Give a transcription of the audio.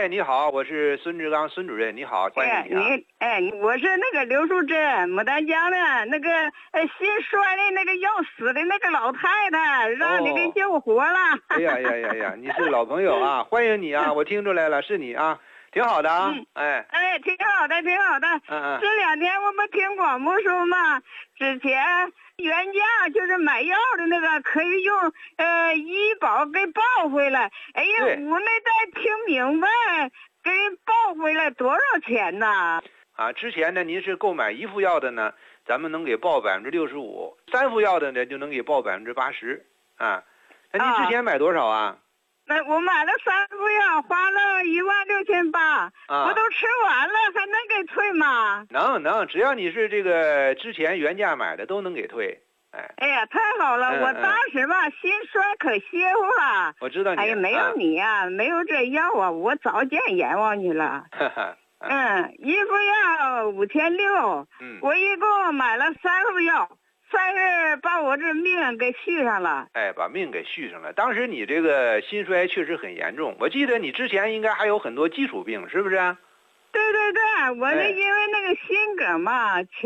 哎，你好，我是孙志刚，孙主任，你好，欢迎你啊。 我是那个刘淑珍，牡丹江的那个心衰的那个要死的那个老太太，让你给救活了。 哎呀，你是老朋友啊，欢迎你啊，我听出来了，是你啊，挺好的啊， 挺好的，挺好的。这2天我们听广播说嘛，之前原价就是买药的那个可以用医保给报回来。哎呀，我没再听明白，给报回来多少钱呢？ 啊，之前呢，您是购买1副药的呢，咱们能给报65%；3副药的呢，就能给报80%。啊，那您之前买多少啊？ 那我买了3副药，花了16800，我都吃完了，还能给退吗？ 能，只要你是这个之前原价买的，都能给退。 哎呀，太好了！我当时吧，心衰可邪乎了。 我知道你。 哎呀，没有你呀，没有这药啊，我早见阎王去了。1副药5600，我一共买了3副药，算是把我这命给续上了。 把命给续上了。当时你这个心衰确实很严重，我记得你之前应该还有很多基础病，是不是？ 对，我是因为那个心梗嘛。